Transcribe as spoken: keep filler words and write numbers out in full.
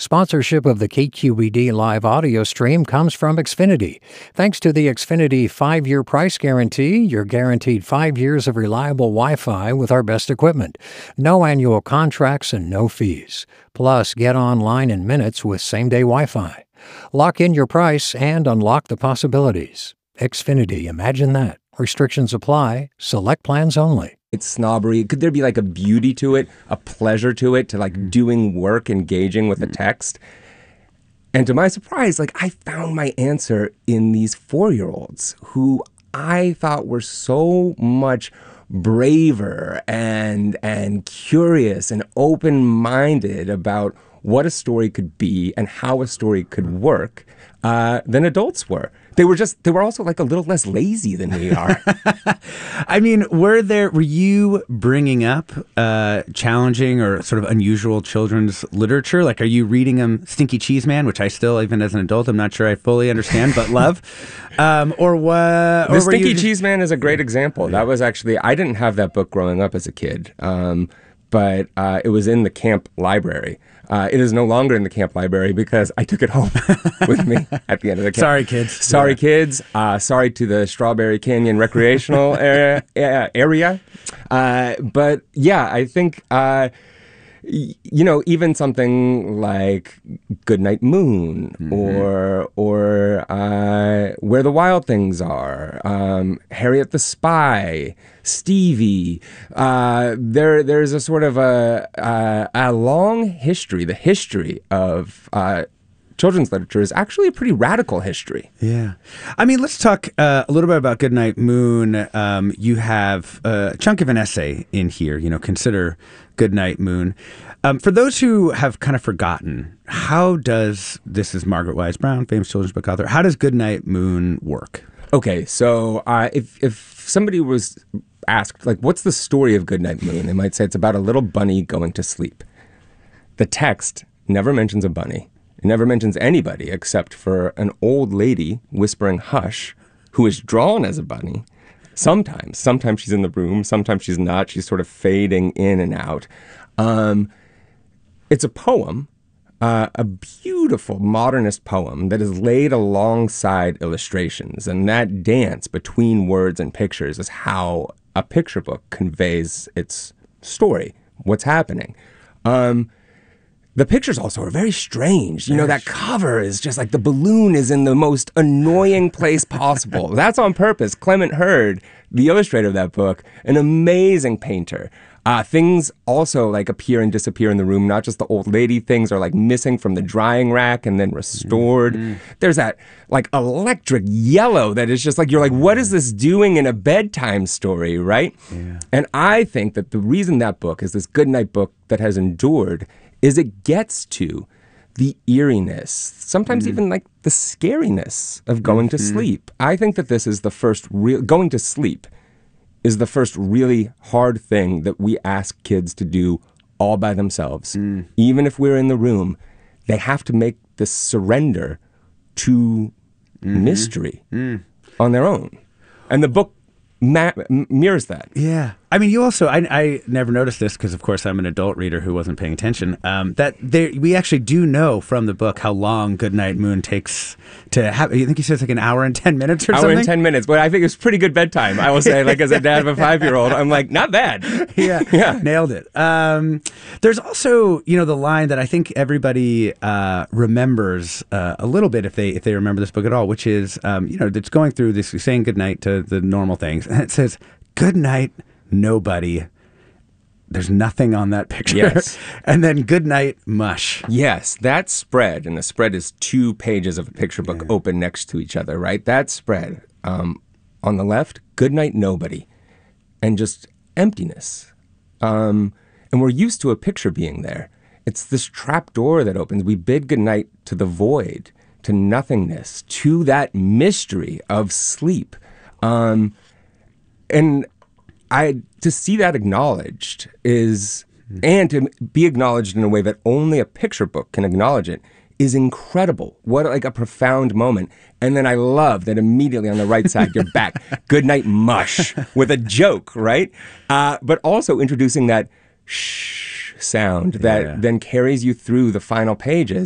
Sponsorship of the K Q E D live audio stream comes from Xfinity. Thanks to the Xfinity five-year price guarantee, you're guaranteed five years of reliable Wi-Fi with our best equipment. No annual contracts and no fees. Plus, get online in minutes with same-day Wi-Fi. Lock in your price and unlock the possibilities. Xfinity, imagine that. Restrictions apply. Select plans only. It's snobbery. Could there be like a beauty to it, a pleasure to it, to like doing work, engaging with the text? And to my surprise, like I found my answer in these four-year-olds who I thought were so much braver and and curious and open-minded about what a story could be and how a story could work uh, than adults were. They were just, they were also like a little less lazy than we are. I mean, were there, were you bringing up uh, challenging or sort of unusual children's literature? Like, are you reading them Stinky Cheese Man, which I still, even as an adult, I'm not sure I fully understand, but love? Um, or what? The Stinky just... Cheese Man is a great example. That was actually, I didn't have that book growing up as a kid, um, but uh, it was in the camp library. Uh, it is no longer in the camp library because I took it home with me at the end of the camp. Sorry, kids. Sorry, yeah. kids. Uh, sorry to the Strawberry Canyon recreational area. area. Uh, but yeah, I think, uh, y- you know, even something like Goodnight Moon mm-hmm. or or uh, Where the Wild Things Are, um, Harriet the Spy, Stevie. Uh, there, there's a sort of a, a a long history. The history of uh, children's literature is actually a pretty radical history. Yeah, I mean, let's talk uh, a little bit about Goodnight Moon. Um, you have a chunk of an essay in here. You know, consider Goodnight Moon. Um, for those who have kind of forgotten, how does this is Margaret Wise Brown, famous children's book author. How does Goodnight Moon work? Okay, so uh, if if somebody was asked, like, what's the story of Goodnight Moon? They might say it's about a little bunny going to sleep. The text never mentions a bunny. It never mentions anybody except for an old lady whispering hush who is drawn as a bunny. Sometimes. Sometimes she's in the room. Sometimes she's not. She's sort of fading in and out. Um, it's a poem, uh, a beautiful modernist poem that is laid alongside illustrations. And that dance between words and pictures is how a picture book conveys its story, what's happening. Um, the pictures also are very strange. You know, that cover is just like the balloon is in the most annoying place possible. That's on purpose. Clement Hurd, the illustrator of that book, an amazing painter. Uh, things also like appear and disappear in the room, not just the old lady. Things are like missing from the drying rack and then restored. Mm-hmm. There's that like electric yellow that is just like, you're like, what is this doing in a bedtime story, right? Yeah. And I think that the reason that book is this goodnight book that has endured is it gets to the eeriness, sometimes mm-hmm. even like the scariness of going mm-hmm. to sleep. I think that this is the first real, going to sleep is the first really hard thing that we ask kids to do all by themselves. Mm. Even if we're in the room, they have to make this surrender to mm-hmm. mystery mm. on their own. And the book ma- mirrors that. Yeah. I mean, you also, I, I never noticed this because, of course, I'm an adult reader who wasn't paying attention, um, that there, we actually do know from the book how long Goodnight Moon takes to have. I think he says like an hour and ten minutes or hour something? Hour and ten minutes. But I think it's pretty good bedtime, I will say. Like, as a dad of a five-year-old, I'm like, not bad. Yeah, yeah. Nailed it. Um, there's also, you know, the line that I think everybody uh, remembers uh, a little bit if they if they remember this book at all, which is, um, you know, it's going through this, saying goodnight to the normal things. And it says, good night, nobody. There's nothing on that picture. Yes. And then goodnight, mush. Yes, that spread, and the spread is two pages of a picture book yeah. open next to each other, right? That spread. Um, on the left, goodnight, nobody. And just emptiness. Um, and we're used to a picture being there. It's this trap door that opens. We bid goodnight to the void, to nothingness, to that mystery of sleep. Um, and I to see that acknowledged is, and to be acknowledged in a way that only a picture book can acknowledge it, is incredible. What like a profound moment. And then I love that immediately on the right side, you're back. Goodnight, mush, with a joke, right? Uh, but also introducing that shh sound that yeah. then carries you through the final pages.